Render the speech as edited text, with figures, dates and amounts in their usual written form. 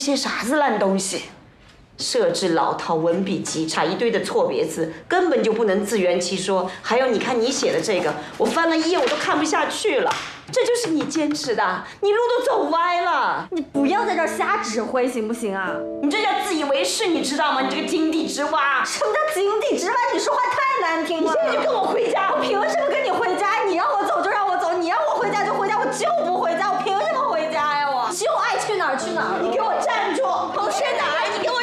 些啥子烂东西？设置老套，文笔极差，一堆的错别字，根本就不能自圆其说。还有，你看你写的这个，我翻了1页我都看不下去了。这就是你坚持的，你路都走歪了。 你不要在这儿瞎指挥行不行啊？ 你这叫自以为是，你知道吗？你这个井底之蛙。 什么叫井底之蛙？你说话太难听了。 你现在就跟我回家。 我凭什么跟你回家？